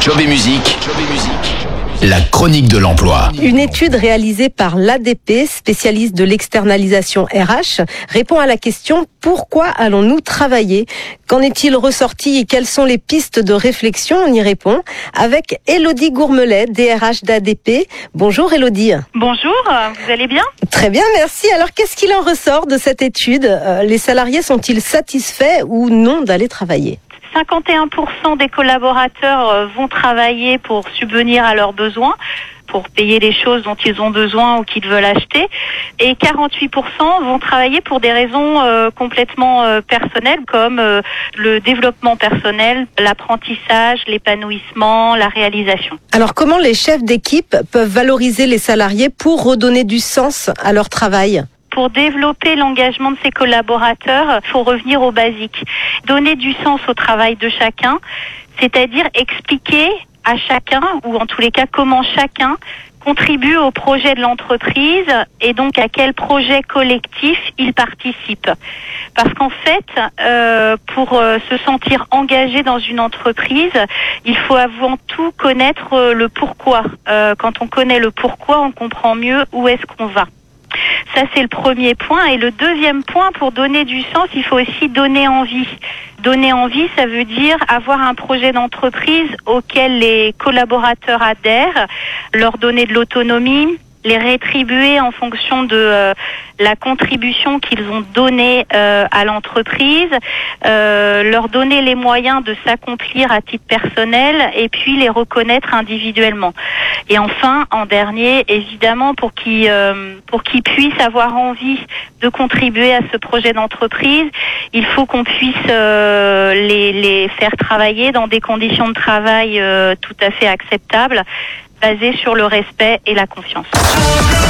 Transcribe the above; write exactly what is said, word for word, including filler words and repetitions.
Job et musique, la chronique de l'emploi. Une étude réalisée par l'A D P, spécialiste de l'externalisation R H, répond à la question « Pourquoi allons-nous travailler ?» Qu'en est-il ressorti et quelles sont les pistes de réflexion? On y répond avec Élodie Gourmelet, D R H d'A D P. Bonjour Élodie. Bonjour, vous allez bien? Très bien, merci. Alors qu'est-ce qu'il en ressort de cette étude? euh, Les salariés sont-ils satisfaits ou non d'aller travailler? cinquante et un pour cent des collaborateurs vont travailler pour subvenir à leurs besoins, pour payer les choses dont ils ont besoin ou qu'ils veulent acheter, et quarante-huit pour cent vont travailler pour des raisons euh, complètement euh, personnelles, comme euh, le développement personnel, l'apprentissage, l'épanouissement, la réalisation. Alors comment les chefs d'équipe peuvent valoriser les salariés pour redonner du sens à leur travail? Pour développer l'engagement de ses collaborateurs, il faut revenir aux basiques. Donner du sens au travail de chacun, c'est-à-dire expliquer à chacun, ou en tous les cas comment chacun contribue au projet de l'entreprise et donc à quel projet collectif il participe. Parce qu'en fait, euh, pour euh, se sentir engagé dans une entreprise, il faut avant tout connaître euh, le pourquoi. Euh, quand on connaît le pourquoi, on comprend mieux où est-ce qu'on va. Ça, c'est le premier point. Et le deuxième point, pour donner du sens, il faut aussi donner envie. Donner envie, ça veut dire avoir un projet d'entreprise auquel les collaborateurs adhèrent, leur donner de l'autonomie, les rétribuer en fonction de euh, la contribution qu'ils ont donnée euh, à l'entreprise, euh, leur donner les moyens de s'accomplir à titre personnel et puis les reconnaître individuellement. Et enfin, en dernier, évidemment, pour qu'ils euh, pour qu'ils puissent avoir envie de contribuer à ce projet d'entreprise, il faut qu'on puisse euh, les, les faire travailler dans des conditions de travail euh, tout à fait acceptables, basées sur le respect et la confiance.